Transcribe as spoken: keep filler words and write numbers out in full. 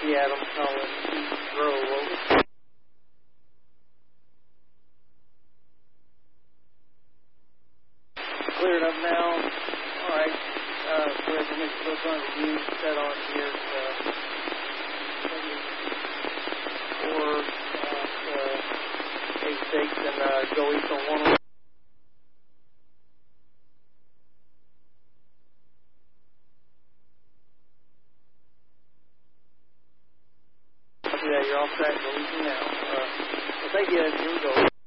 Adam calling East Grove, over. Cleared up now. All right. Uh, we have permission to go on review. Set on here. Uh, four, uh, eight six, and uh, go east on one. Yeah, you're off track. Go east now. Uh, well, thank you. Here we go.